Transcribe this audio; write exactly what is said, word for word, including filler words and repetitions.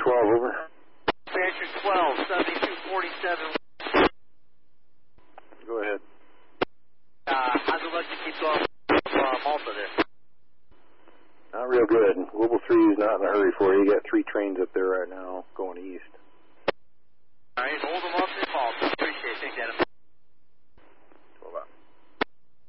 twelve, over. Rancher twelve, seventy-two forty-seven. Go ahead. Uh, how's it look to keep going uh, Malta there? Not real good. Global three is not in a hurry for you. You got three trains up there right now going east.